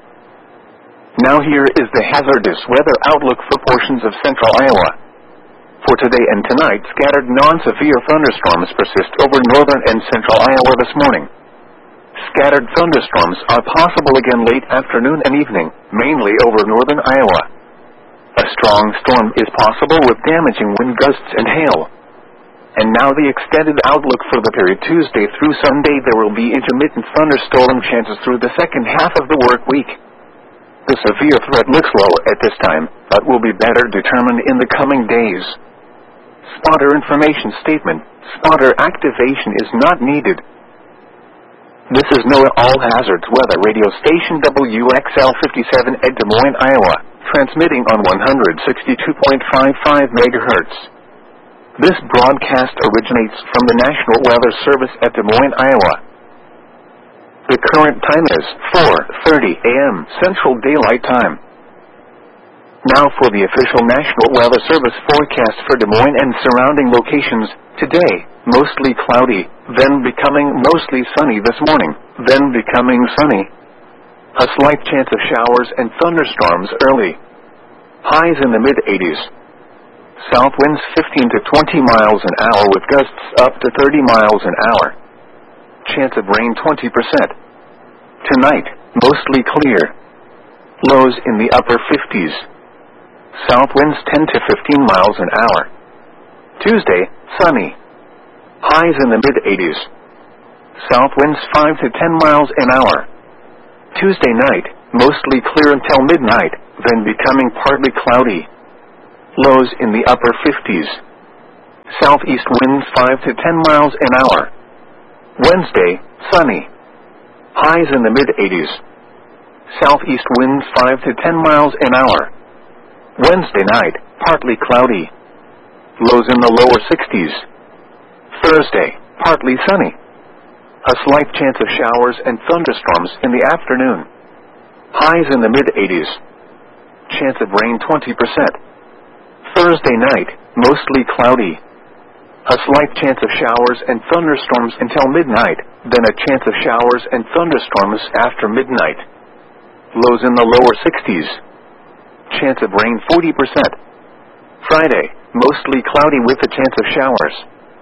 Now here is the hazardous weather outlook for portions of central Iowa. For today and tonight, scattered non-severe thunderstorms persist over northern and central Iowa this morning. Scattered thunderstorms are possible again late afternoon and evening, mainly over northern Iowa. A strong storm is possible with damaging wind gusts and hail. And now the extended outlook for the period Tuesday through Sunday. There will be intermittent thunderstorm chances through the second half of the work week. The severe threat looks low at this time, but will be better determined in the coming days. Spotter information statement. Spotter activation is not needed. This is NOAA All Hazards Weather Radio Station WXL 57 at Des Moines, Iowa, transmitting on 162.55 MHz. This broadcast originates from the National Weather Service at Des Moines, Iowa. The current time is 4:30 a.m. Central Daylight Time. Now for the official National Weather Service forecast for Des Moines and surrounding locations. Today, mostly cloudy, then becoming mostly sunny this morning, then becoming sunny. A slight chance of showers and thunderstorms early. Highs in the mid-80s. South winds 15 to 20 miles an hour with gusts up to 30 miles an hour. Chance of rain 20%. Tonight, mostly clear. Lows in the upper 50s. South winds 10 to 15 miles an hour. Tuesday, sunny. Highs in the mid-80s. South winds 5 to 10 miles an hour. Tuesday night, mostly clear until midnight, then becoming partly cloudy. Lows in the upper 50s. Southeast winds 5 to 10 miles an hour. Wednesday, sunny. Highs in the mid-80s. Southeast winds 5 to 10 miles an hour. Wednesday night, partly cloudy. Lows in the lower 60s. Thursday, partly sunny. A slight chance of showers and thunderstorms in the afternoon. Highs in the mid-80s. Chance of rain 20%. Thursday night, mostly cloudy. A slight chance of showers and thunderstorms until midnight, then a chance of showers and thunderstorms after midnight. Lows in the lower 60s. Chance of rain 40%. Friday, mostly cloudy with a chance of showers.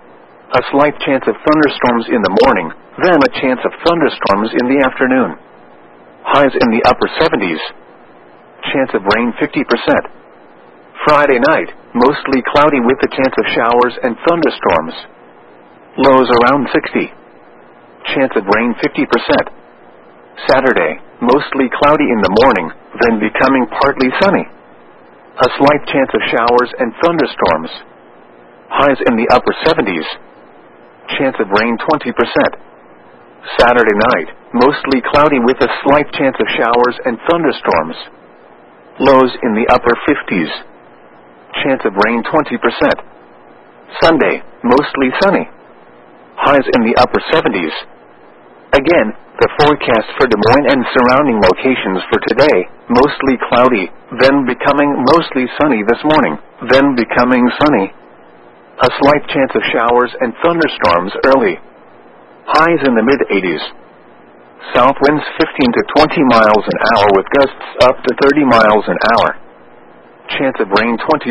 A slight chance of thunderstorms in the morning, then a chance of thunderstorms in the afternoon. Highs in the upper 70s. Chance of rain 50%. Friday night, mostly cloudy with a chance of showers and thunderstorms. Lows around 60. Chance of rain 50%. Saturday, mostly cloudy in the morning, then becoming partly sunny. A slight chance of showers and thunderstorms. Highs in the upper 70s. Chance of rain 20%. Saturday night, mostly cloudy with a slight chance of showers and thunderstorms. Lows in the upper 50s. Chance of rain 20%. Sunday, mostly sunny. Highs in the upper 70s. Again, the forecast for Des Moines and surrounding locations for today, mostly cloudy, then becoming mostly sunny this morning, then becoming sunny. A slight chance of showers and thunderstorms early. Highs in the mid-80s. South winds 15 to 20 miles an hour with gusts up to 30 miles an hour. Chance of rain 20%.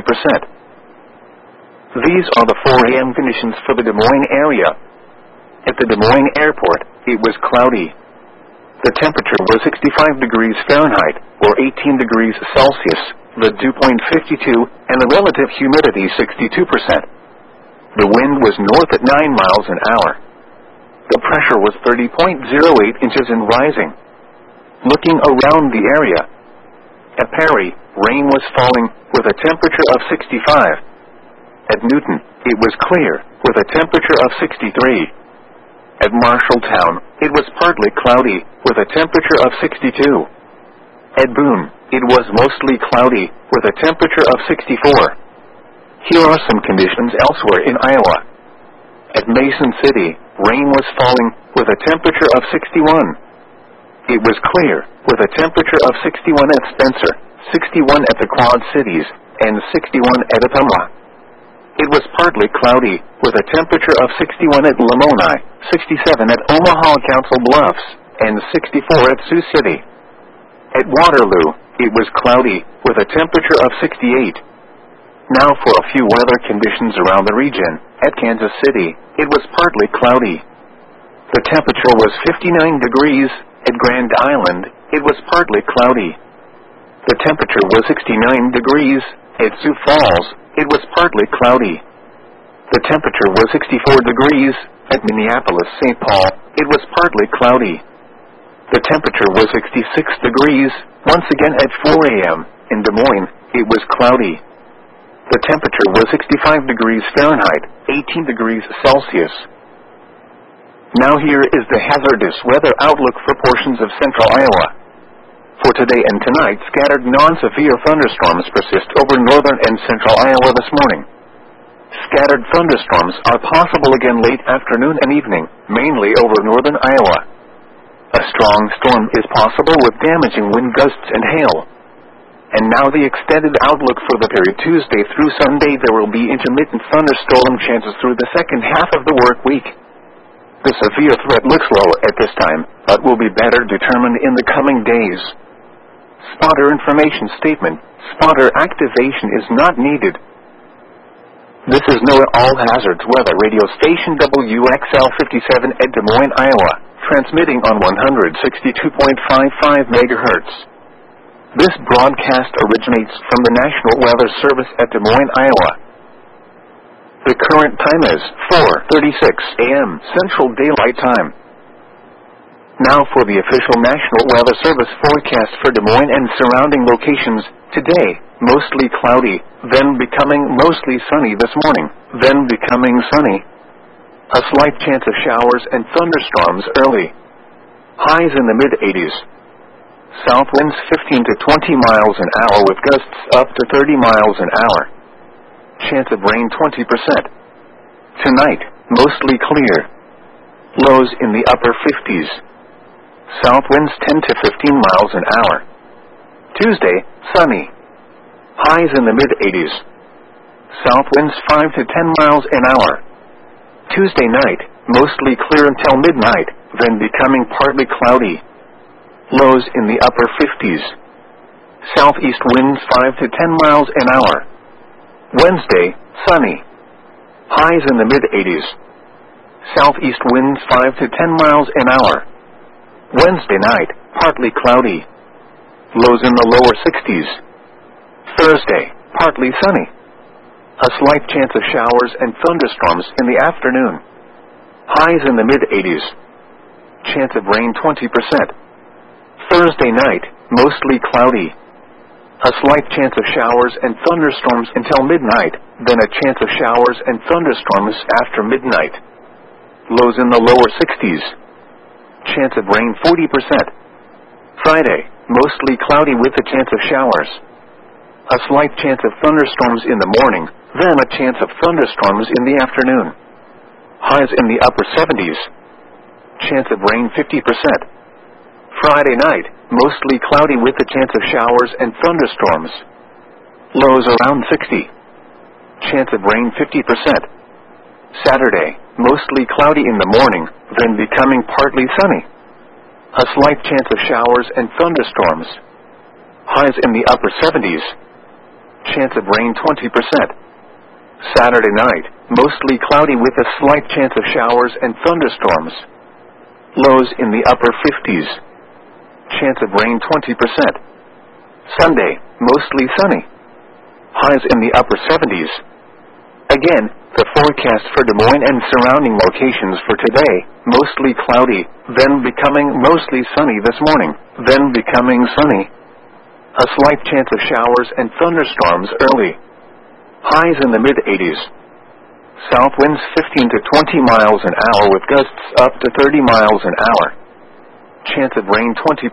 These are the 4 a.m. conditions for the Des Moines area. At the Des Moines airport, it was cloudy. The temperature was 65 degrees Fahrenheit, or 18 degrees Celsius, the dew point 52, and the relative humidity 62%. The wind was north at 9 miles an hour. The pressure was 30.08 inches and rising. Looking around the area, at Perry, rain was falling with a temperature of 65. At Newton, it was clear with a temperature of 63. At Marshalltown, it was partly cloudy with a temperature of 62. At Boone, it was mostly cloudy with a temperature of 64. Here are some conditions elsewhere in Iowa. At Mason City, rain was falling with a temperature of 61. It was clear with a temperature of 61 at Spencer, 61 at the Quad Cities, and 61 at Ottumwa. It was partly cloudy with a temperature of 61 at Lamoni, 67 at Omaha Council Bluffs, and 64 at Sioux City. At Waterloo, it was cloudy with a temperature of 68. Now for a few weather conditions around the region. At Kansas City, it was partly cloudy. The temperature was 59 degrees. At Grand Island, it was partly cloudy. The temperature was 69 degrees. At Sioux Falls, it was partly cloudy. The temperature was 64 degrees. At Minneapolis, St. Paul, it was partly cloudy. The temperature was 66 degrees. Once again at 4 a.m. in Des Moines, it was cloudy. The temperature was 65 degrees Fahrenheit, 18 degrees Celsius. Now here is the hazardous weather outlook for portions of central Iowa. For today and tonight, scattered non-severe thunderstorms persist over northern and central Iowa this morning. Scattered thunderstorms are possible again late afternoon and evening, mainly over northern Iowa. A strong storm is possible with damaging wind gusts and hail. And now the extended outlook for the period Tuesday through Sunday. There will be intermittent thunderstorm chances through the second half of the work week. The severe threat looks low at this time, but will be better determined in the coming days. Spotter information statement. Spotter activation is not needed. This is NOAA All Hazards Weather Radio Station WXL 57 at Des Moines, Iowa, transmitting on 162.55 MHz. This broadcast originates from the National Weather Service at Des Moines, Iowa. The current time is 4:36 a.m. Central Daylight Time. Now for the official National Weather Service forecast for Des Moines and surrounding locations. Today, mostly cloudy, then becoming mostly sunny this morning, then becoming sunny. A slight chance of showers and thunderstorms early. Highs in the mid-80s. South winds 15 to 20 miles an hour with gusts up to 30 miles an hour. Chance of rain 20%. Tonight, mostly clear. Lows in the upper 50s. South winds 10 to 15 miles an hour. Tuesday, sunny. Highs in the mid-80s. South winds 5 to 10 miles an hour. Tuesday night, mostly clear until midnight, then becoming partly cloudy. Lows in the upper 50s. Southeast winds 5 to 10 miles an hour. Wednesday, sunny. Highs in the mid-80s. Southeast winds 5 to 10 miles an hour. Wednesday night, partly cloudy. Lows in the lower 60s. Thursday, partly sunny. A slight chance of showers and thunderstorms in the afternoon. Highs in the mid-80s. Chance of rain 20%. Thursday night, mostly cloudy. A slight chance of showers and thunderstorms until midnight, then a chance of showers and thunderstorms after midnight. Lows in the lower 60s. Chance of rain 40%. Friday, mostly cloudy with a chance of showers. A slight chance of thunderstorms in the morning, then a chance of thunderstorms in the afternoon. Highs in the upper 70s. Chance of rain 50%. Friday night, mostly cloudy with a chance of showers and thunderstorms. Lows around 60. Chance of rain 50%. Saturday, mostly cloudy in the morning, then becoming partly sunny. A slight chance of showers and thunderstorms. Highs in the upper 70s. Chance of rain 20%. Saturday night, mostly cloudy with a slight chance of showers and thunderstorms. Lows in the upper 50s. Chance of rain 20%. Sunday, mostly sunny. Highs in the upper 70s. Again, the forecast for Des Moines and surrounding locations for today, mostly cloudy, then becoming mostly sunny this morning, then becoming sunny. A slight chance of showers and thunderstorms early. Highs in the mid-80s. South winds 15 to 20 miles an hour with gusts up to 30 miles an hour. Chance of rain 20%.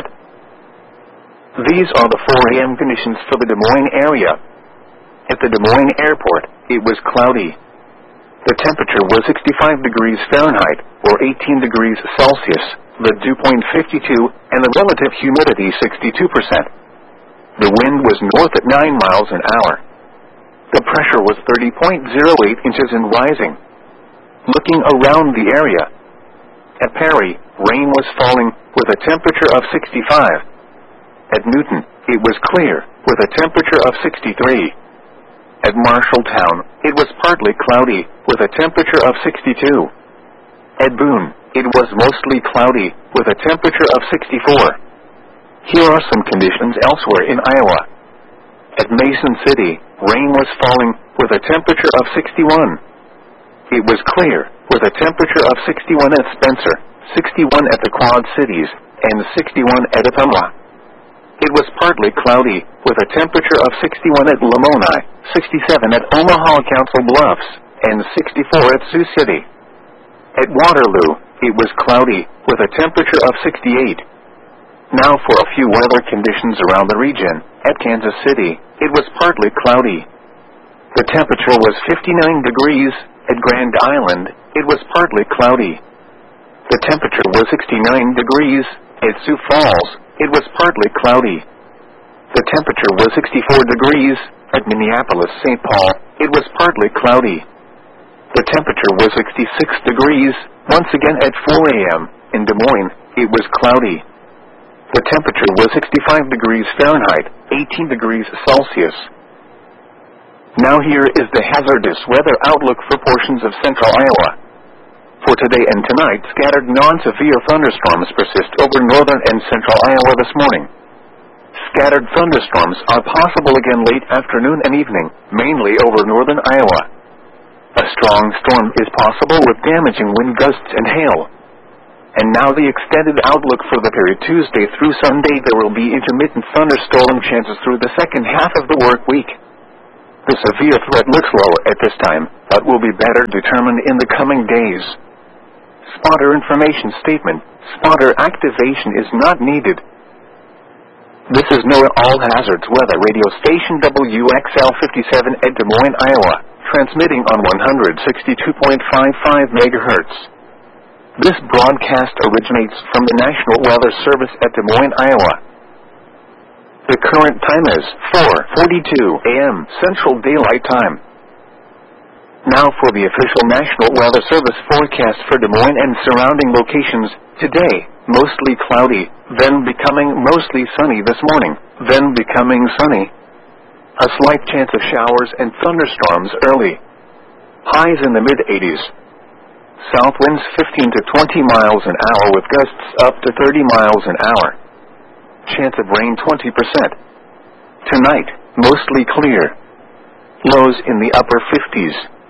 These are the 4 a.m. conditions for the Des Moines area. At the Des Moines airport, it was cloudy. The temperature was 65 degrees Fahrenheit, or 18 degrees Celsius, the dew point 52, and the relative humidity 62%. The wind was north at 9 miles an hour. The pressure was 30.08 inches and rising. Looking around the area, at Perry, rain was falling with a temperature of 65. At Newton, it was clear with a temperature of 63. At Marshalltown, it was partly cloudy with a temperature of 62. At Boone, it was mostly cloudy with a temperature of 64. Here are some conditions elsewhere in Iowa. At Mason City, rain was falling with a temperature of 61. It was clear with a temperature of 61 at Spencer, 61 at the Quad Cities, and 61 at Ottumwa. It was partly cloudy with a temperature of 61 at Lamoni, 67 at Omaha Council Bluffs, and 64 at Sioux City. At Waterloo, it was cloudy with a temperature of 68. Now for a few weather conditions around the region. At Kansas City, it was partly cloudy. The temperature was 59 degrees. At Grand Island, it was partly cloudy. The temperature was 69 degrees. At Sioux Falls, it was partly cloudy. The temperature was 64 degrees. At Minneapolis-St. Paul, it was partly cloudy. The temperature was 66 degrees. Once again at 4 a.m. in Des Moines, it was cloudy. The temperature was 65 degrees Fahrenheit, 18 degrees Celsius. Now here is the hazardous weather outlook for portions of central Iowa. For today and tonight, scattered non-severe thunderstorms persist over northern and central Iowa this morning. Scattered thunderstorms are possible again late afternoon and evening, mainly over northern Iowa. A strong storm is possible with damaging wind gusts and hail. And now the extended outlook for the period Tuesday through Sunday. There will be intermittent thunderstorm chances through the second half of the work week. The severe threat looks low at this time, but will be better determined in the coming days. Spotter information statement. Spotter activation is not needed. This is NOAA All Hazards Weather Radio Station WXL 57 at Des Moines, Iowa, transmitting on 162.55 MHz. This broadcast originates from the National Weather Service at Des Moines, Iowa. The current time is 4:42 a.m. Central Daylight Time. Now for the official National Weather Service forecast for Des Moines and surrounding locations. Today, mostly cloudy, then becoming mostly sunny this morning, then becoming sunny. A slight chance of showers and thunderstorms early. Highs in the mid-80s. South winds 15 to 20 miles an hour with gusts up to 30 miles an hour. Chance of rain 20%. Tonight, mostly clear. Lows in the upper 50s.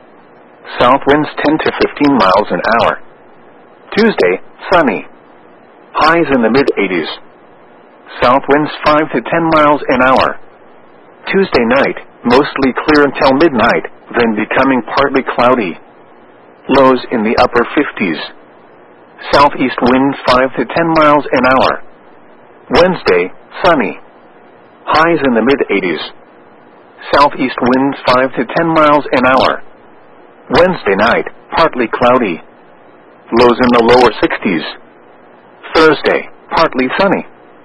South winds 10 to 15 miles an hour. Tuesday, sunny. Highs in the mid-80s. South winds 5 to 10 miles an hour. Tuesday night, mostly clear until midnight, then becoming partly cloudy. Lows in the upper 50s. Southeast winds 5 to 10 miles an hour. Wednesday, sunny. Highs in the mid-80s. Southeast winds 5 to 10 miles an hour. Wednesday night, partly cloudy. Lows in the lower 60s. Thursday, partly sunny.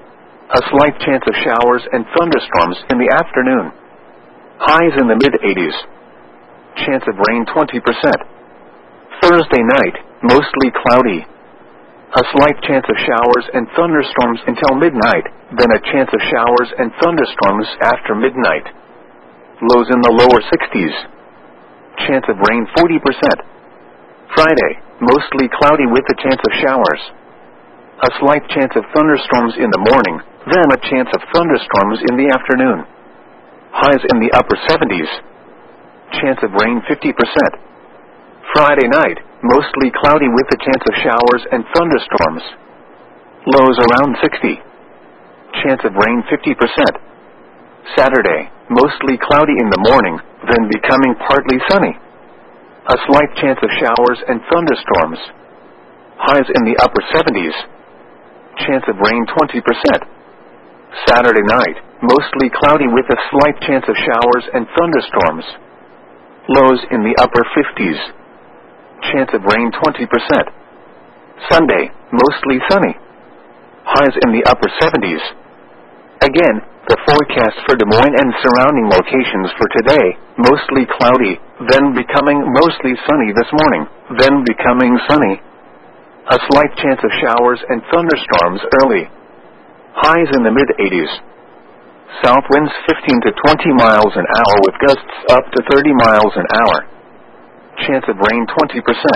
A slight chance of showers and thunderstorms in the afternoon. Highs in the mid-80s. Chance of rain 20%. Thursday night, mostly cloudy. A slight chance of showers and thunderstorms until midnight, then a chance of showers and thunderstorms after midnight. Lows in the lower 60s. Chance of rain 40%. Friday, mostly cloudy with a chance of showers. A slight chance of thunderstorms in the morning, then a chance of thunderstorms in the afternoon. Highs in the upper 70s. Chance of rain 50%. Friday night, mostly cloudy with a chance of showers and thunderstorms. Lows around 60. Chance of rain 50%. Saturday, mostly cloudy in the morning, then becoming partly sunny. A slight chance of showers and thunderstorms. Highs in the upper 70s. Chance of rain 20%. Saturday night, mostly cloudy with a slight chance of showers and thunderstorms. Lows in the upper 50s. Chance of rain 20%. Sunday, mostly sunny. Highs in the upper 70s. Again, the forecast for Des Moines and surrounding locations for today, mostly cloudy, then becoming mostly sunny this morning, then becoming sunny. A slight chance of showers and thunderstorms early. Highs in the mid-80s. South winds 15 to 20 miles an hour with gusts up to 30 miles an hour. Chance of rain 20%.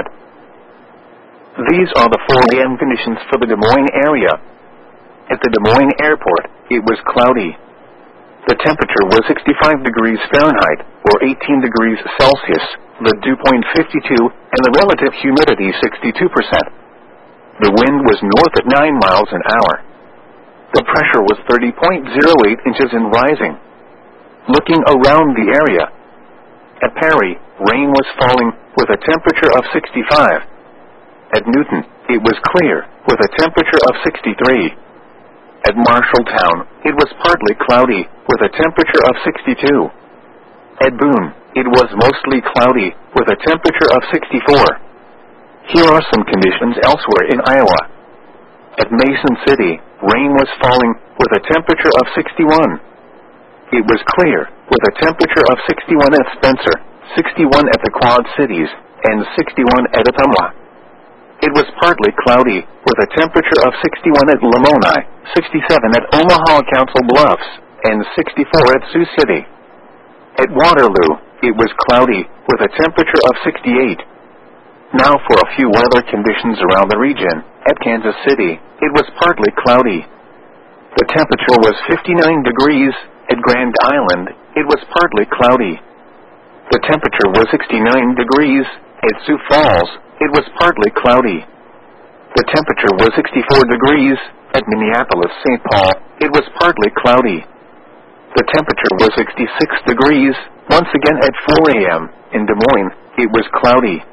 These are the 4 a.m. conditions for the Des Moines area. At the Des Moines airport, it was cloudy. The temperature was 65 degrees Fahrenheit, or 18 degrees Celsius, the dew point 52, and the relative humidity 62%. The wind was north at 9 miles an hour. The pressure was 30.08 inches and rising. Looking around the area, at Perry, rain was falling with a temperature of 65. At Newton, it was clear with a temperature of 63. At Marshalltown, it was partly cloudy with a temperature of 62. At Boone, it was mostly cloudy with a temperature of 64. Here are some conditions elsewhere in Iowa. At Mason City, rain was falling with a temperature of 61. It was clear with a temperature of 61 at Spencer, 61 at the Quad Cities, and 61 at Ottumwa. It was partly cloudy with a temperature of 61 at Lamoni, 67 at Omaha Council Bluffs, and 64 at Sioux City. At Waterloo, it was cloudy with a temperature of 68. Now for a few weather conditions around the region. At Kansas City, it was partly cloudy. The temperature was 59 degrees. At Grand Island, it was partly cloudy. The temperature was 69 degrees. At Sioux Falls, it was partly cloudy. The temperature was 64 degrees. At Minneapolis-St. Paul, it was partly cloudy. The temperature was 66 degrees. Once again at 4 a.m. in Des Moines, it was cloudy.